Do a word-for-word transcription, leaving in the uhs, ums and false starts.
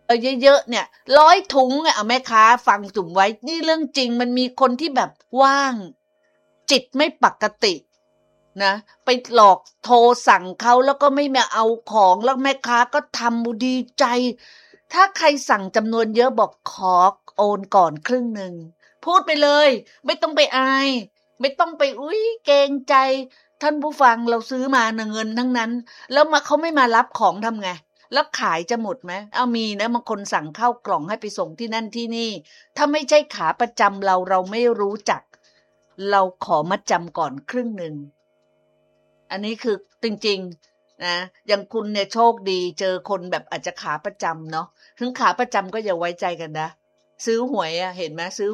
เออเยอะๆเนี่ยร้อยถุงอ่ะเอาแม่ค้าฟังจุ่มไว้นี่เรื่องจริงมันมีคนที่แบบว่างจิตไม่ปกตินะไปหลอกโทรสั่งเขาแล้วก็ไม่มาเอาของแล้วแม่ค้าก็ทำดีใจถ้าใครสั่งจำนวนเยอะบอกขอโอนก่อนครึ่งหนึ่งพูดไปเลยไม่ต้องไปอายไม่ต้องไปอุ้ยเกรงใจท่านผู้ฟังเราซื้อมาเงินทั้งนั้นแล้วมาเขาไม่มารับของทำไงแล้วขายจะหมดไหมเอามีนะบางคนสั่งข้าวกล่องให้ไปส่งที่นั่นที่นี่ถ้าไม่ใช่ขาประจำเราเราไม่รู้จักเราขอมัดจำก่อนครึ่งหนึ่งอันนี้คือจริงๆนะอย่างคุณเนี่ยโชคดีเจอคนแบบอาจจะขาประจำเนาะถึงขาประจำก็อย่าไว้ใจกันนะซื้อหวยอะเห็นไหมซื้อ